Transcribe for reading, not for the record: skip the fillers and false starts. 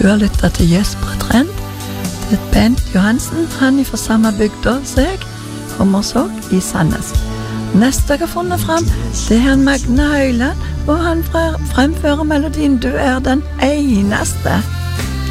har lyttet til Jesper Trent, til Bent Johansen, han fra samme bygd som jeg, Hommersåk i Sandnes. Neste jeg har funnet frem, det er Magne Høyland, og han fremfører melodien «Du er den eneste».